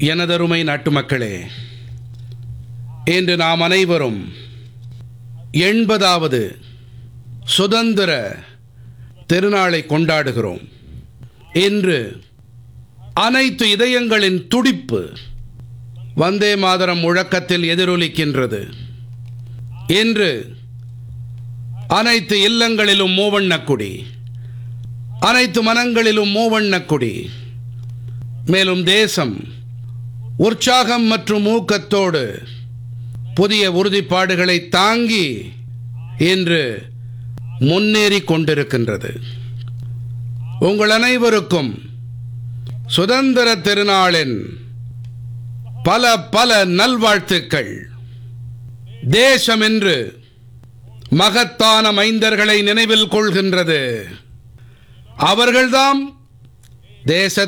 எனதருமை நாட்டுமக்களே, இன்று நாம் அனைவரும் 80வது சுதந்திர திருநாளை கொண்டாடுகிறோம். இன்று அனைத்து இதயங்களின் துடிப்பு வந்தே மாதரம் முழக்கத்தில் எதிரொலிக்கின்றது. இன்று அனைத்து இல்லங்களிலும் மூவண்ணக் கொடி, அனைத்து மனங்களிலும் மூவண்ணக் கொடி. மேலும் தேசம் உற்சாகம் மற்றும் ஊக்கத்தோடு புதிய உறுதிப்பாடுகளை தாங்கி இன்று முன்னேறிக் கொண்டிருக்கின்றது. உங்கள் அனைவருக்கும் சுதந்திர திருநாளின் பல பல நல்வாழ்த்துக்கள். தேசம் என்று மகத்தான மைந்தர்களை நினைவில் கொள்கின்றது. அவர்கள்தாம் தேச